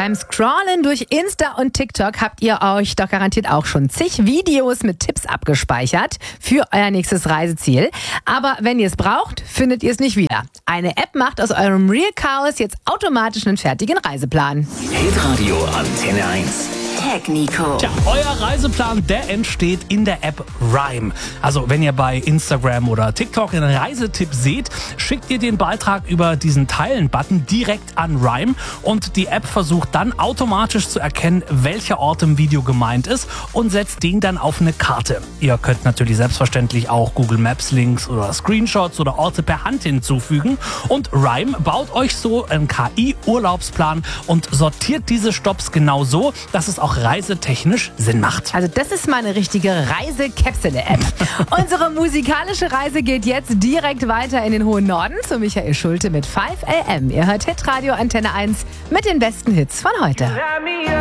Beim Scrollen durch Insta und TikTok habt ihr euch doch garantiert auch schon zig Videos mit Tipps abgespeichert für euer nächstes Reiseziel. Aber wenn ihr es braucht, findet ihr es nicht wieder. Eine App macht aus eurem Real Chaos jetzt automatisch einen fertigen Reiseplan. Hitradio Antenne 1. Tag Nico. Tja, euer Reiseplan, der entsteht in der App Rime. Also wenn ihr bei Instagram oder TikTok einen Reisetipp seht, schickt ihr den Beitrag über diesen Teilen-Button direkt an Rime und die App versucht dann automatisch zu erkennen, welcher Ort im Video gemeint ist und setzt den dann auf eine Karte. Ihr könnt natürlich selbstverständlich auch Google Maps Links oder Screenshots oder Orte per Hand hinzufügen und Rime baut euch so einen KI-Urlaubsplan und sortiert diese Stops genau so, dass es auch reisetechnisch Sinn macht. Also das ist mal eine richtige Reisekäpsele-App. Unsere musikalische Reise geht jetzt direkt weiter in den hohen Norden zu Michael Schulte mit 5 AM. Ihr hört Hitradio Antenne 1 mit den besten Hits von heute.